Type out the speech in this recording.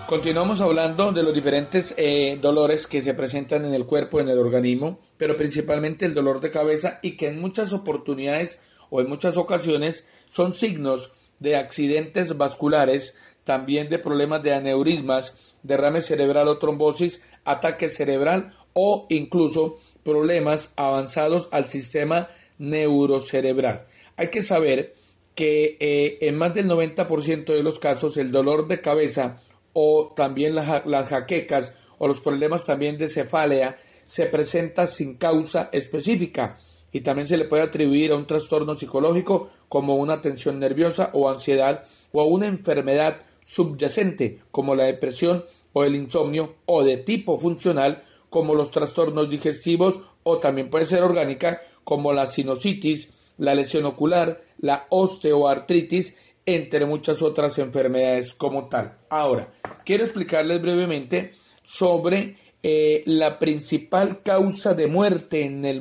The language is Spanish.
Continuamos hablando de los diferentes dolores que se presentan en el cuerpo, en el organismo, pero principalmente el dolor de cabeza y que en muchas oportunidades o en muchas ocasiones son signos de accidentes vasculares, también de problemas de aneurismas, derrame cerebral o trombosis, ataque cerebral o incluso problemas avanzados al sistema neurocerebral. Hay que saber que en más del 90% de los casos el dolor de cabeza o también las jaquecas o los problemas también de cefalea se presenta sin causa específica y también se le puede atribuir a un trastorno psicológico como una tensión nerviosa o ansiedad o a una enfermedad subyacente como la depresión o el insomnio o de tipo funcional como los trastornos digestivos o también puede ser orgánica como la sinusitis, la lesión ocular, la osteoartritis, entre muchas otras enfermedades como tal. Ahora, quiero explicarles brevemente sobre la principal causa de muerte en el